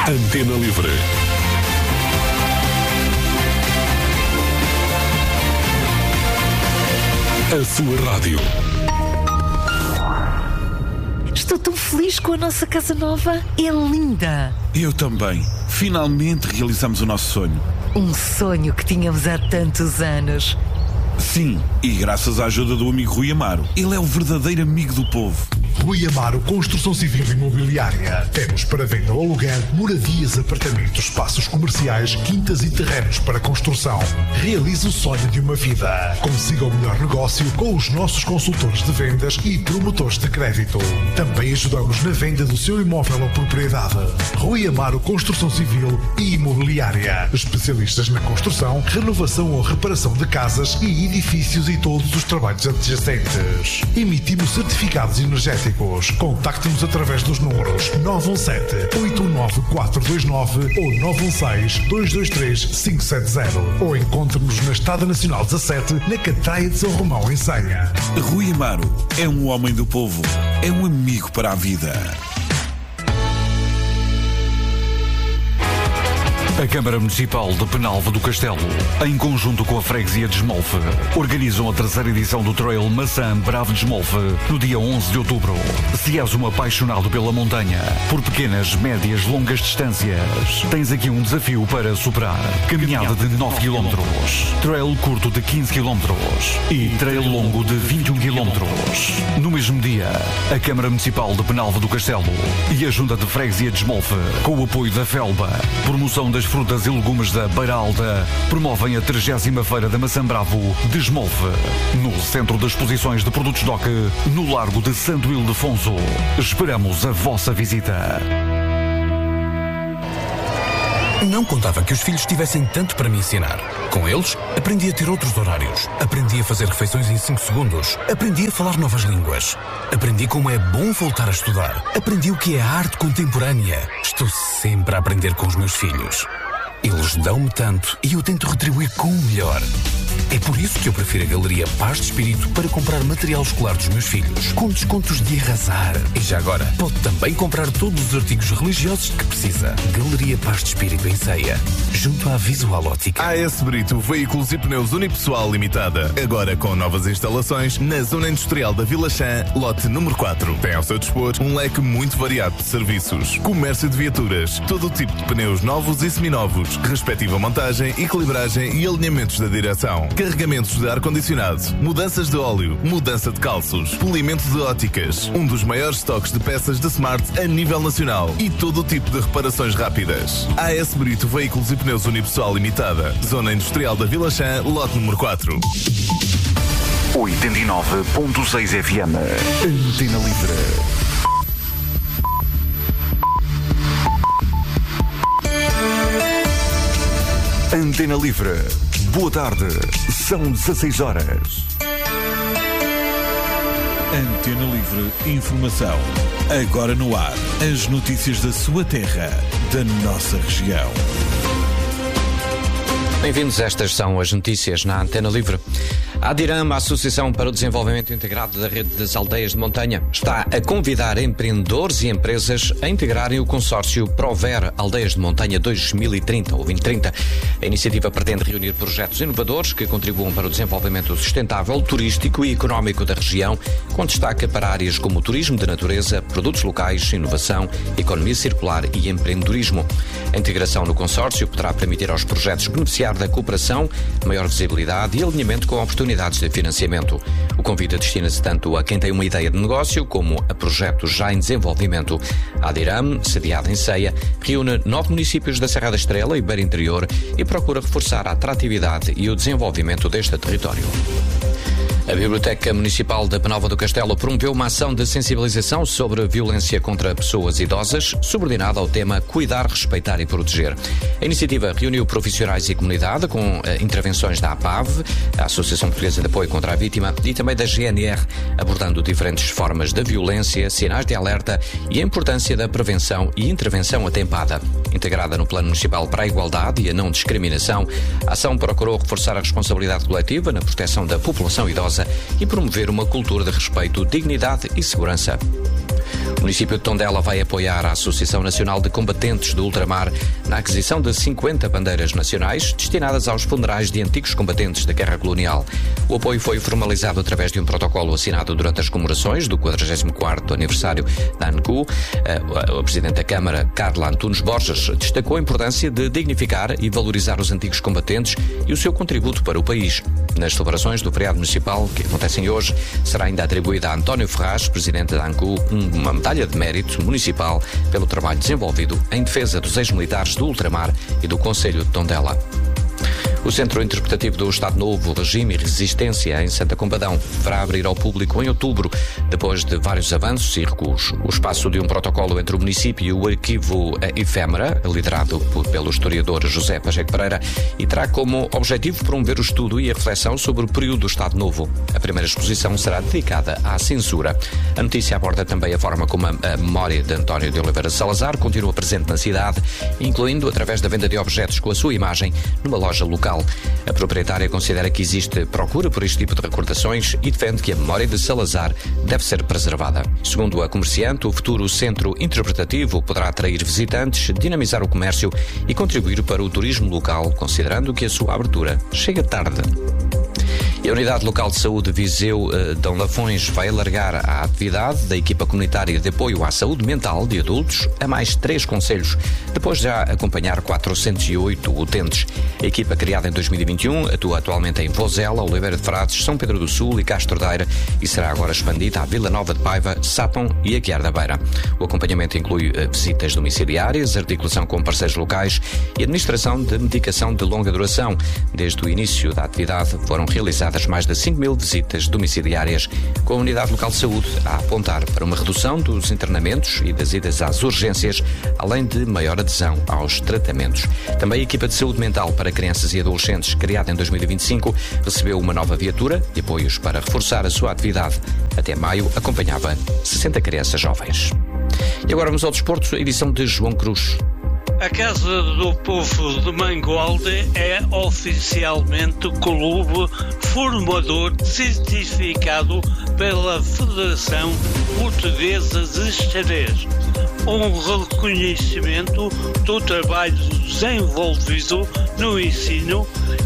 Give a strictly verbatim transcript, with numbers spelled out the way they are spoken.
Antena Livre. A sua rádio. Estou tão feliz com a nossa casa nova. É linda. Eu também. Finalmente realizamos o nosso sonho. Um sonho que tínhamos há tantos anos. Sim, e graças à ajuda do amigo Rui Amaro. Ele é o verdadeiro amigo do povo. Rui Amaro Construção Civil e Imobiliária. Temos para venda ou aluguer moradias, apartamentos, espaços comerciais, quintas e terrenos para construção. Realize o sonho de uma vida. Consiga o melhor negócio com os nossos consultores de vendas e promotores de crédito. Também ajudamos na venda do seu imóvel ou propriedade. Rui Amaro Construção Civil e Imobiliária. Especialistas na construção, renovação ou reparação de casas e edifícios e todos os trabalhos adjacentes. Emitimos certificados energéticos. Contacte-nos através dos números nove um sete, oito um nove, quatro dois nove ou nove um seis, dois dois três, cinco sete zero ou encontre-nos na Estrada Nacional dezassete, na Catraia de São Romão, em Senha. Rui Amaro é um homem do povo, é um amigo para a vida. A Câmara Municipal de Penalva do Castelo, em conjunto com a Freguesia de Esmolfe, organizam a terceira edição do Trail Maçã Bravo de Esmolfe no dia onze de outubro. Se és um apaixonado pela montanha, por pequenas, médias, longas distâncias, tens aqui um desafio para superar. Caminhada de nove quilómetros, trail curto de quinze quilómetros e trail longo de vinte e um quilómetros. No mesmo dia, a Câmara Municipal de Penalva do Castelo e a Junta de Freguesia de Esmolfe, com o apoio da Felba, promoção das frutas e legumes da Beira Alta, promovem a trigésima Feira da Maçã Bravo de Esmolfe, no Centro de Exposições de Produtos D O C, no Largo de Santo Ildefonso. Esperamos a vossa visita. Não contava que os filhos tivessem tanto para me ensinar. Com eles, aprendi a ter outros horários. Aprendi a fazer refeições em cinco segundos. Aprendi a falar novas línguas. Aprendi como é bom voltar a estudar. Aprendi o que é a arte contemporânea. Estou sempre a aprender com os meus filhos. Eles dão-me tanto e eu tento retribuir com o melhor. É por isso que eu prefiro a Galeria Paz de Espírito para comprar material escolar dos meus filhos, com descontos de arrasar. E já agora, pode também comprar todos os artigos religiosos que precisa. Galeria Paz de Espírito em Ceia, junto à Visual Ótica. A S Brito Veículos e Pneus Unipessoal Limitada, agora com novas instalações na Zona Industrial da Vila Chã, lote número quatro. Tem ao seu dispor um leque muito variado de serviços. Comércio de viaturas, todo o tipo de pneus novos e seminovos, respectiva montagem, equilibragem e alinhamentos da direção. Carregamentos de ar-condicionado, mudanças de óleo, mudança de calços, polimento de óticas, um dos maiores estoques de peças de Smart a nível nacional e todo o tipo de reparações rápidas. A S Brito Veículos e Pneus Unipessoal Limitada, Zona Industrial da Vila Chã, lote número quatro. oitenta e nove ponto seis F M. Antena Livre. Antena Livre. Boa tarde. São dezasseis horas. Antena Livre Informação. Agora no ar. As notícias da sua terra, da nossa região. Bem-vindos, estas são as notícias na Antena Livre. A ADIRAM, a Associação para o Desenvolvimento Integrado da Rede das Aldeias de Montanha, está a convidar empreendedores e empresas a integrarem o consórcio Prover Aldeias de Montanha dois mil e trinta ou vinte trinta. A iniciativa pretende reunir projetos inovadores que contribuam para o desenvolvimento sustentável, turístico e económico da região, com destaque para áreas como turismo de natureza, produtos locais, inovação, economia circular e empreendedorismo. A integração no consórcio poderá permitir aos projetos beneficiar da cooperação, maior visibilidade e alinhamento com oportunidades de financiamento. O convite destina-se tanto a quem tem uma ideia de negócio como a projetos já em desenvolvimento. A ADIRAM, sediada em Ceia, reúne nove municípios da Serra da Estrela e Beira Interior e procura reforçar a atratividade e o desenvolvimento deste território. A Biblioteca Municipal de Penalva do Castelo promoveu uma ação de sensibilização sobre a violência contra pessoas idosas, subordinada ao tema Cuidar, Respeitar e Proteger. A iniciativa reuniu profissionais e comunidade com eh, intervenções da APAV, a Associação Portuguesa de Apoio contra a Vítima, e também da G N R, abordando diferentes formas de violência, sinais de alerta e a importância da prevenção e intervenção atempada. Integrada no Plano Municipal para a Igualdade e a Não Discriminação, a ação procurou reforçar a responsabilidade coletiva na proteção da população idosa e promover uma cultura de respeito, dignidade e segurança. município de Tondela vai apoiar a Associação Nacional de Combatentes do Ultramar na aquisição de cinquenta bandeiras nacionais destinadas aos funerais de antigos combatentes da Guerra Colonial. O apoio foi formalizado através de um protocolo assinado durante as comemorações do quadragésimo quarto aniversário da ANCU. A Presidente da Câmara, Carla Antunes Borges, destacou a importância de dignificar e valorizar os antigos combatentes e o seu contributo para o país. Nas celebrações do feriado municipal, que acontecem hoje, será ainda atribuída a António Ferraz, Presidente da ANCU, uma medalha de mérito municipal pelo trabalho desenvolvido em defesa dos ex-militares do Ultramar e do Concelho de Tondela. O Centro Interpretativo do Estado Novo, Regime e Resistência em Santa Combadão deverá abrir ao público em outubro, depois de vários avanços e recuos. O espaço de um protocolo entre o município e o arquivo Efêmera, liderado pelo historiador José Pacheco Pereira, e terá como objetivo promover o estudo e a reflexão sobre o período do Estado Novo. A primeira exposição será dedicada à censura. A notícia aborda também a forma como a, a memória de António de Oliveira Salazar continua presente na cidade, incluindo através da venda de objetos com a sua imagem numa loja local. A proprietária considera que existe procura por este tipo de recordações e defende que a memória de Salazar deve ser preservada. Segundo a comerciante, o futuro centro interpretativo poderá atrair visitantes, dinamizar o comércio e contribuir para o turismo local, considerando que a sua abertura chega tarde. E a Unidade Local de Saúde Viseu uh, Dão Lafões vai alargar a atividade da equipa comunitária de apoio à saúde mental de adultos a mais três concelhos, depois de já acompanhar quatrocentos e oito utentes. A equipa, criada em dois mil e vinte e um, atua atualmente em Vozela, Oliveira de Frades, São Pedro do Sul e Castro Daire e será agora expandida à Vila Nova de Paiva, Sátão e Aguiar da Beira. O acompanhamento inclui uh, visitas domiciliárias, articulação com parceiros locais e administração de medicação de longa duração. Desde o início da atividade foram realizadas mais de cinco mil visitas domiciliárias, com a Unidade Local de Saúde a apontar para uma redução dos internamentos e das idas às urgências, além de maior adesão aos tratamentos. Também a equipa de saúde mental para crianças e adolescentes, criada em dois mil e vinte e cinco, recebeu uma nova viatura e apoios para reforçar a sua atividade. Até maio acompanhava sessenta crianças jovens. E agora vamos ao desporto, edição de João Cruz. A Casa do Povo de Mangualde é oficialmente clube formador certificado pela Federação Portuguesa de Xadrez. Um reconhecimento do trabalho desenvolvido no ensino